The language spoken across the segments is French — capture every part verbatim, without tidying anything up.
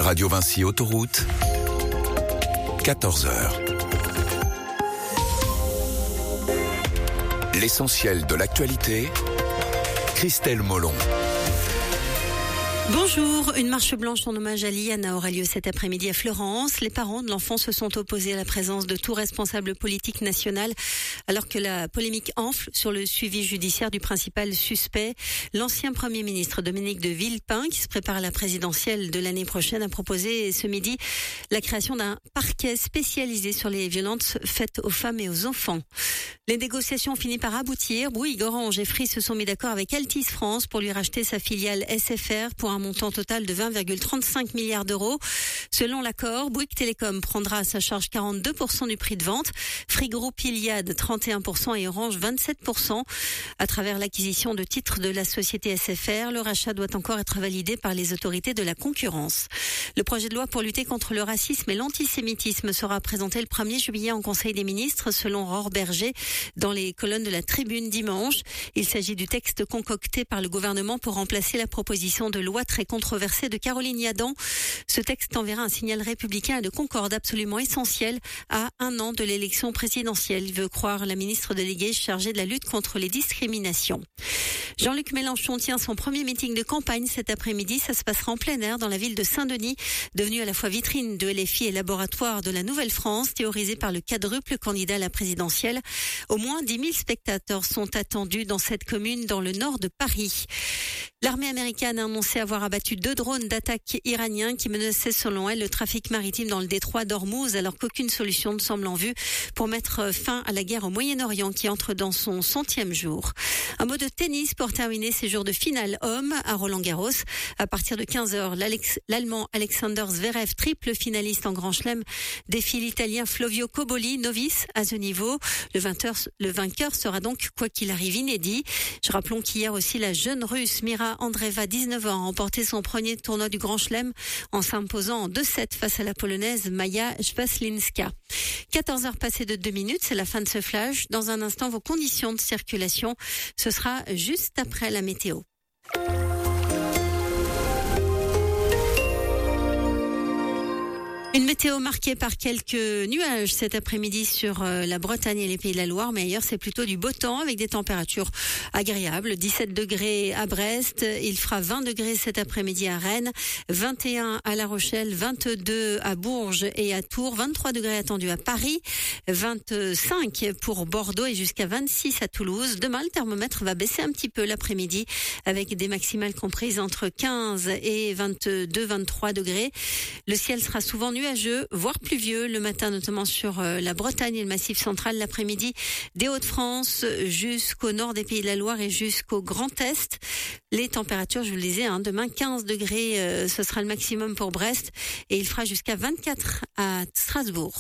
Radio Vinci Autoroute, quatorze heures. L'essentiel de l'actualité, Christelle Molon. Bonjour, une marche blanche en hommage à Liana aura lieu cet après-midi à Florence. Les parents de l'enfant se sont opposés à la présence de tout responsable politique national alors que la polémique enfle sur le suivi judiciaire du principal suspect. L'ancien Premier ministre Dominique de Villepin, qui se prépare à la présidentielle de l'année prochaine, a proposé ce midi la création d'un parquet spécialisé sur les violences faites aux femmes et aux enfants. Les négociations ont fini par aboutir. Bouygues, Orange et Free se sont mis d'accord avec Altice France pour lui racheter sa filiale S F R pour un montant total de vingt virgule trente-cinq milliards d'euros. Selon l'accord, Bouygues Télécom prendra à sa charge quarante-deux pour cent du prix de vente, Free Group Iliad trente et un pour cent et Orange vingt-sept pour cent. À travers l'acquisition de titres de la société S F R, le rachat doit encore être validé par les autorités de la concurrence. Le projet de loi pour lutter contre le racisme et l'antisémitisme sera présenté le premier juillet en Conseil des ministres, selon Aurore Berger, dans les colonnes de la Tribune dimanche. Il s'agit du texte concocté par le gouvernement pour remplacer la proposition de loi très controversée de Caroline Yadan. Ce texte enverra un signal républicain et de concorde absolument essentiel à un an de l'élection présidentielle, veut croire la ministre déléguée chargée de la lutte contre les discriminations. Jean-Luc Mélenchon tient son premier meeting de campagne cet après-midi. Ça se passera en plein air dans la ville de Saint-Denis, devenue à la fois vitrine de L F I et laboratoire de la Nouvelle-France, théorisée par le quadruple candidat à la présidentielle. Au moins dix mille spectateurs sont attendus dans cette commune dans le nord de Paris. L'armée américaine a annoncé avoir abattu deux drones d'attaque iraniens qui menaçaient selon elle le trafic maritime dans le détroit d'Ormuz, alors qu'aucune solution ne semble en vue pour mettre fin à la guerre au Moyen-Orient qui entre dans son centième jour. Un mot de tennis pour terminer ces jours de finale homme à Roland-Garros. À partir de quinze heures, l'Allemand Alexander Zverev, triple finaliste en Grand Chelem, défie l'Italien Flavio Cobolli, novice à ce niveau. Le vainqueur, le vainqueur sera donc, quoi qu'il arrive, inédit. Je rappelons qu'hier aussi, la jeune Russe Mira Andreeva, dix-neuf ans, a remporté son premier tournoi du Grand Chelem en s'imposant en deux sept face à la Polonaise Maja Szwaslinska. quatorze heures passées de deux minutes, c'est la fin de ce flash. Dans un instant, vos conditions de circulation, ce sera juste après la météo. Une météo marquée par quelques nuages cet après-midi sur la Bretagne et les Pays de la Loire, mais ailleurs c'est plutôt du beau temps avec des températures agréables. dix-sept degrés à Brest, il fera vingt degrés cet après-midi à Rennes, vingt et un à La Rochelle, vingt-deux à Bourges et à Tours, vingt-trois degrés attendus à Paris, vingt-cinq pour Bordeaux et jusqu'à vingt-six à Toulouse. Demain, le thermomètre va baisser un petit peu l'après-midi avec des maximales comprises entre quinze et vingt-deux vingt-trois degrés. Le ciel sera souvent nuageux, voire pluvieux le matin, notamment sur la Bretagne et le Massif central. L'après-midi, des Hauts-de-France jusqu'au nord des Pays de la Loire et jusqu'au Grand Est. Les températures, je vous le disais, hein, demain quinze degrés, euh, ce sera le maximum pour Brest et il fera jusqu'à vingt-quatre à Strasbourg.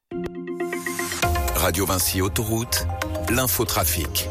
Radio Vinci Autoroute, l'infotrafic.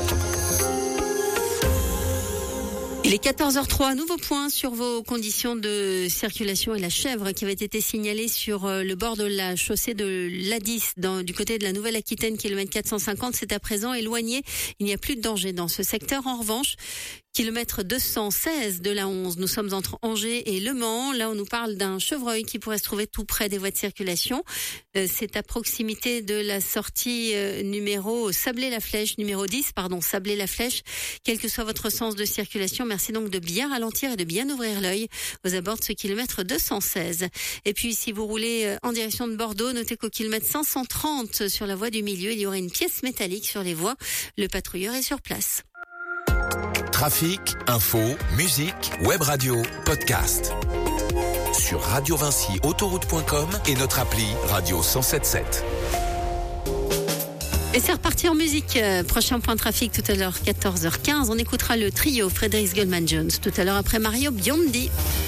Il est quatorze heures trois, nouveau point sur vos conditions de circulation et la chèvre qui avait été signalée sur le bord de la chaussée de l'A dix dans, du côté de la Nouvelle-Aquitaine, kilomètre quatre cent cinquante, c'est à présent éloigné. Il n'y a plus de danger dans ce secteur. En revanche, kilomètre deux cent seize de la onze, nous sommes entre Angers et Le Mans. Là, on nous parle d'un chevreuil qui pourrait se trouver tout près des voies de circulation. Euh, c'est à proximité de la sortie euh, numéro Sablé-la-Flèche, numéro dix, pardon, Sablé-la-Flèche. Quel que soit votre sens de circulation, merci donc de bien ralentir et de bien ouvrir l'œil aux abords de ce kilomètre deux cent seize. Et puis, si vous roulez euh, en direction de Bordeaux, notez qu'au kilomètre cinq cent trente sur la voie du milieu, il y aurait une pièce métallique sur les voies. Le patrouilleur est sur place. Trafic, info, musique, web radio, podcast. Sur radio vinci autoroute point com et notre appli Radio cent sept sept. Et c'est reparti en musique. Prochain point trafic tout à l'heure, quatorze heures quinze. On écoutera le trio Frédéric Goldman Jones tout à l'heure après Mario Biondi.